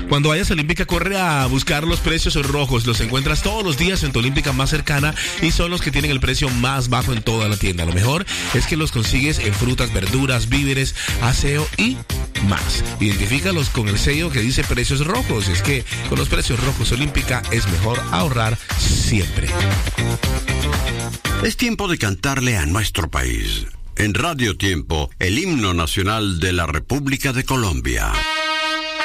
Cuando vayas a Olímpica, corre a buscar los precios rojos. Los encuentras todos los días en tu Olímpica más cercana y son los que tienen el precio más bajo en toda la tienda. Lo mejor es que los consigues en frutas, verduras, víveres, aseo y más. Identifícalos con el sello que dice precios rojos. Es que con los precios rojos Olímpica es mejor ahorrar siempre. Es tiempo de cantarle a nuestro país. En Radio Tiempo, el himno nacional de la República de Colombia.